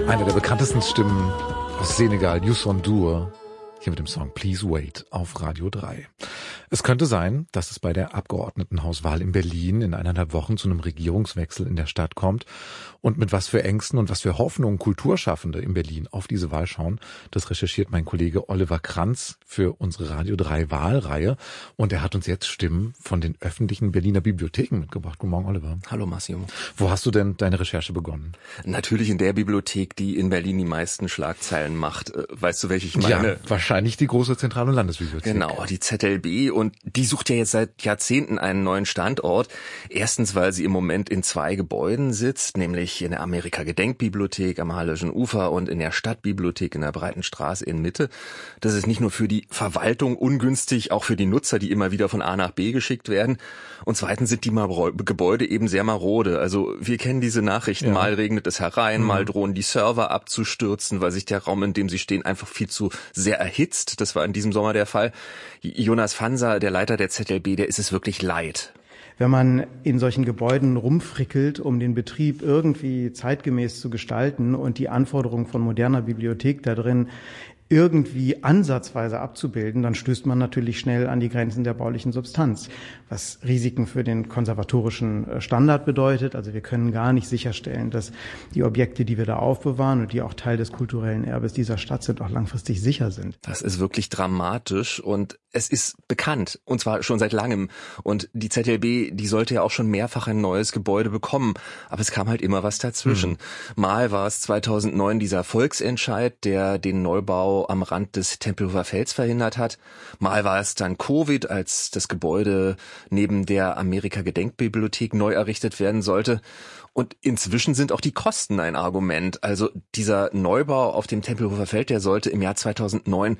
Eine der bekanntesten Stimmen aus Senegal, Youssou N'Dour, hier mit dem Song Please Wait auf Radio 3. Es könnte sein, dass es bei der Abgeordnetenhauswahl in Berlin in 1,5 Wochen zu einem Regierungswechsel in der Stadt kommt. Und mit was für Ängsten und was für Hoffnungen Kulturschaffende in Berlin auf diese Wahl schauen, das recherchiert mein Kollege Oliver Kranz für unsere Radio 3 Wahlreihe. Und er hat uns jetzt Stimmen von den öffentlichen Berliner Bibliotheken mitgebracht. Guten Morgen, Oliver. Hallo, Massimo. Wo hast du denn deine Recherche begonnen? Natürlich in der Bibliothek, die in Berlin die meisten Schlagzeilen macht. Weißt du, welche ich meine? Ja, wahrscheinlich die große Zentral- und Landesbibliothek. Genau, die ZLB. Und die sucht ja jetzt seit Jahrzehnten einen neuen Standort. Erstens, weil sie im Moment in 2 Gebäuden sitzt, nämlich in der Amerika-Gedenkbibliothek am Halleschen Ufer und in der Stadtbibliothek in der Breitenstraße in Mitte. Das ist nicht nur für die Verwaltung ungünstig, auch für die Nutzer, die immer wieder von A nach B geschickt werden. Und zweitens sind die Gebäude eben sehr marode. Also wir kennen diese Nachrichten. Ja. Mal regnet es herein, mal drohen die Server abzustürzen, weil sich der Raum, in dem sie stehen, einfach viel zu sehr erhitzt. Das war in diesem Sommer der Fall. Jonas Fanser, der Leiter der ZLB, der ist es wirklich leid. Wenn man in solchen Gebäuden rumfrickelt, um den Betrieb irgendwie zeitgemäß zu gestalten und die Anforderungen von moderner Bibliothek da drin irgendwie ansatzweise abzubilden, dann stößt man natürlich schnell an die Grenzen der baulichen Substanz, was Risiken für den konservatorischen Standard bedeutet. Also wir können gar nicht sicherstellen, dass die Objekte, die wir da aufbewahren und die auch Teil des kulturellen Erbes dieser Stadt sind, auch langfristig sicher sind. Das ist wirklich dramatisch und es ist bekannt, und zwar schon seit langem. Und die ZLB, die sollte ja auch schon mehrfach ein neues Gebäude bekommen, aber es kam halt immer was dazwischen. Mal war es 2009 dieser Volksentscheid, der den Neubau am Rand des Tempelhofer Felds verhindert hat. Mal war es dann Covid, als das Gebäude neben der Amerika-Gedenkbibliothek neu errichtet werden sollte. Und inzwischen sind auch die Kosten ein Argument. Also dieser Neubau auf dem Tempelhofer Feld, der sollte im Jahr 2009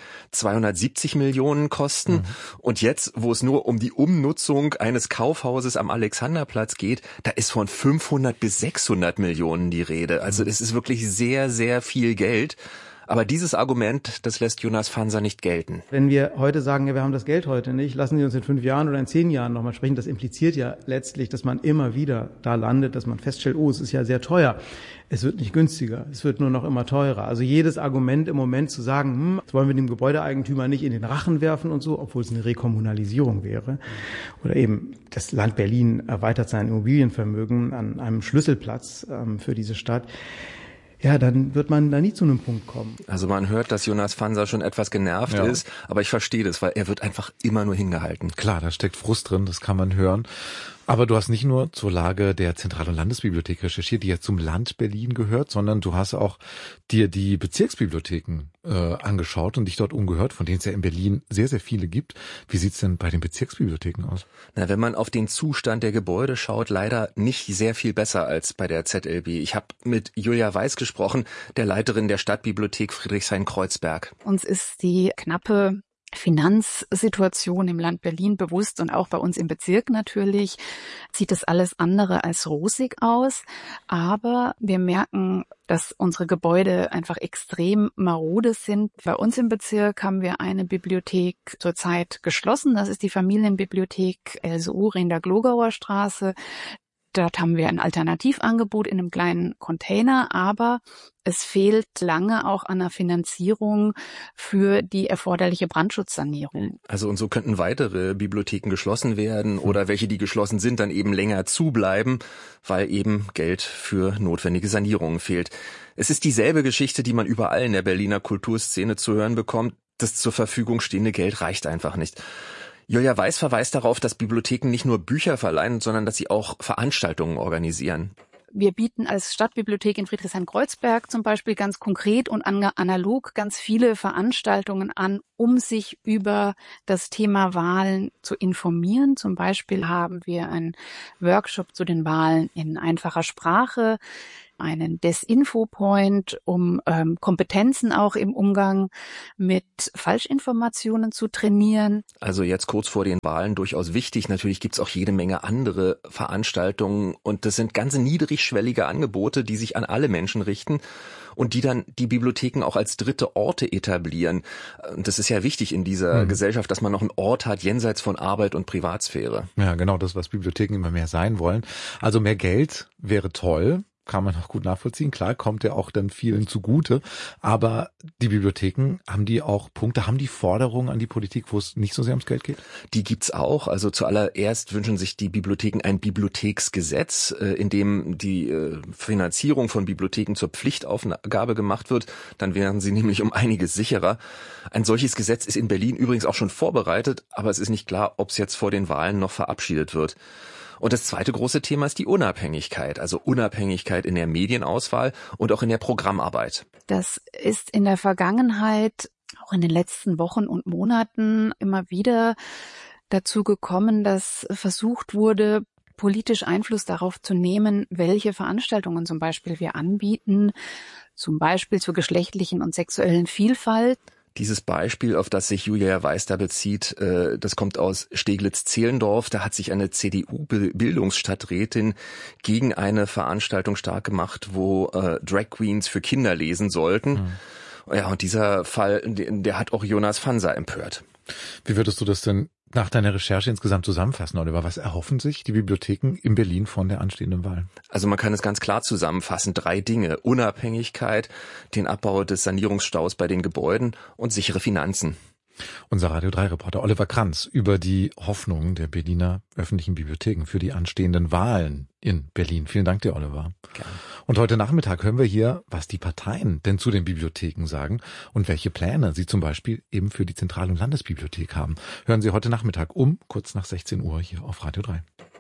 270 Millionen kosten. Und jetzt, wo es nur um die Umnutzung eines Kaufhauses am Alexanderplatz geht, da ist von 500 bis 600 Millionen die Rede. Also das ist wirklich sehr, sehr viel Geld. Aber dieses Argument, das lässt Jonas Fanser nicht gelten. Wenn wir heute sagen, ja, wir haben das Geld heute nicht, lassen Sie uns in 5 Jahren oder in 10 Jahren nochmal sprechen, das impliziert ja letztlich, dass man immer wieder da landet, dass man feststellt, oh, es ist ja sehr teuer. Es wird nicht günstiger, es wird nur noch immer teurer. Also jedes Argument im Moment zu sagen, das wollen wir dem Gebäudeeigentümer nicht in den Rachen werfen und so, obwohl es eine Rekommunalisierung wäre. Oder eben das Land Berlin erweitert sein Immobilienvermögen an einem Schlüsselplatz für diese Stadt. Ja, dann wird man da nie zu einem Punkt kommen. Also man hört, dass Jonas Fanser schon etwas genervt ist, aber ich verstehe das, weil er wird einfach immer nur hingehalten. Klar, da steckt Frust drin, das kann man hören. Aber du hast nicht nur zur Lage der Zentral- und Landesbibliothek recherchiert, die ja zum Land Berlin gehört, sondern du hast auch dir die Bezirksbibliotheken angeschaut und dich dort umgehört, von denen es ja in Berlin sehr, sehr viele gibt. Wie sieht's denn bei den Bezirksbibliotheken aus? Na, wenn man auf den Zustand der Gebäude schaut, leider nicht sehr viel besser als bei der ZLB. Ich habe mit Julia Weiß gesprochen, der Leiterin der Stadtbibliothek Friedrichshain-Kreuzberg. Uns ist die knappe Finanzsituation im Land Berlin bewusst und auch bei uns im Bezirk natürlich sieht es alles andere als rosig aus. Aber wir merken, dass unsere Gebäude einfach extrem marode sind. Bei uns im Bezirk haben wir eine Bibliothek zurzeit geschlossen. Das ist die Familienbibliothek Else Uhre in der Glogauer Straße. Dort haben wir ein Alternativangebot in einem kleinen Container, aber es fehlt lange auch an der Finanzierung für die erforderliche Brandschutzsanierung. Also und so könnten weitere Bibliotheken geschlossen werden oder welche, die geschlossen sind, dann eben länger zubleiben, weil eben Geld für notwendige Sanierungen fehlt. Es ist dieselbe Geschichte, die man überall in der Berliner Kulturszene zu hören bekommt. Das zur Verfügung stehende Geld reicht einfach nicht. Julia Weiß verweist darauf, dass Bibliotheken nicht nur Bücher verleihen, sondern dass sie auch Veranstaltungen organisieren. Wir bieten als Stadtbibliothek in Friedrichshain-Kreuzberg zum Beispiel ganz konkret und analog ganz viele Veranstaltungen an, um sich über das Thema Wahlen zu informieren. Zum Beispiel haben wir einen Workshop zu den Wahlen in einfacher Sprache, einen Desinfo-Point, um Kompetenzen auch im Umgang mit Falschinformationen zu trainieren. Also jetzt kurz vor den Wahlen durchaus wichtig. Natürlich gibt's auch jede Menge andere Veranstaltungen und das sind ganz niedrigschwellige Angebote, die sich an alle Menschen richten und die dann die Bibliotheken auch als dritte Orte etablieren. Und das ist ja wichtig in dieser Gesellschaft, dass man noch einen Ort hat jenseits von Arbeit und Privatsphäre. Ja, genau das, was Bibliotheken immer mehr sein wollen. Also mehr Geld wäre toll. kann man auch gut nachvollziehen. Klar, kommt ja auch dann vielen zugute. Aber die Bibliotheken, haben die auch Punkte, haben die Forderungen an die Politik, wo es nicht so sehr ums Geld geht? Die gibt's auch. Also zuallererst wünschen sich die Bibliotheken ein Bibliotheksgesetz, in dem die Finanzierung von Bibliotheken zur Pflichtaufgabe gemacht wird. Dann wären sie nämlich um einiges sicherer. Ein solches Gesetz ist in Berlin übrigens auch schon vorbereitet, aber es ist nicht klar, ob es jetzt vor den Wahlen noch verabschiedet wird. Und das zweite große Thema ist die Unabhängigkeit, also Unabhängigkeit in der Medienauswahl und auch in der Programmarbeit. Das ist in der Vergangenheit, auch in den letzten Wochen und Monaten immer wieder dazu gekommen, dass versucht wurde, politisch Einfluss darauf zu nehmen, welche Veranstaltungen zum Beispiel wir anbieten, zum Beispiel zur geschlechtlichen und sexuellen Vielfalt. Dieses Beispiel, auf das sich Julia Weiß da bezieht, das kommt aus Steglitz-Zehlendorf. Da hat sich eine CDU-Bildungsstadträtin gegen eine Veranstaltung stark gemacht, wo Drag Queens für Kinder lesen sollten. Ja, und dieser Fall, der hat auch Jonas Fanser empört. Wie würdest du das denn nach deiner Recherche insgesamt zusammenfassen, Oliver? Was erhoffen sich die Bibliotheken in Berlin von der anstehenden Wahl? Also man kann es ganz klar zusammenfassen. 3 Dinge. Unabhängigkeit, den Abbau des Sanierungsstaus bei den Gebäuden und sichere Finanzen. Unser Radio 3-Reporter Oliver Kranz über die Hoffnungen der Berliner öffentlichen Bibliotheken für die anstehenden Wahlen in Berlin. Vielen Dank dir, Oliver. Gerne. Und heute Nachmittag hören wir hier, was die Parteien denn zu den Bibliotheken sagen und welche Pläne sie zum Beispiel eben für die Zentral- und Landesbibliothek haben. Hören Sie heute Nachmittag kurz nach 16 Uhr hier auf Radio 3.